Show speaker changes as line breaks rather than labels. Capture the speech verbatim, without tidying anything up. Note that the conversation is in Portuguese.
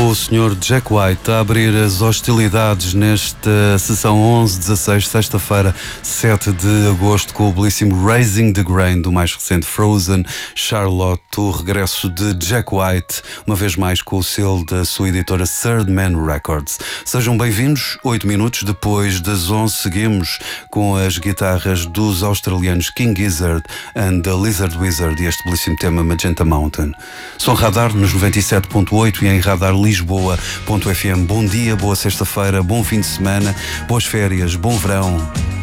com o senhor Jack White a abrir as hostilidades nesta sessão onze dezasseis, sexta-feira, sete de agosto, com o belíssimo Raising the Grain do mais recente Frozen, Charlotte, o regresso de Jack White, uma vez mais com o selo da sua editora Third Man Records. Sejam bem-vindos. Oito minutos depois das onze, seguimos com as guitarras dos australianos King Gizzard and the Lizard Wizard e este belíssimo tema Magenta Mountain. Som Radar nos noventa e sete ponto oito e em radar lisboa ponto f m. Bom dia, boa sexta-feira, bom fim de semana, boas férias, bom verão.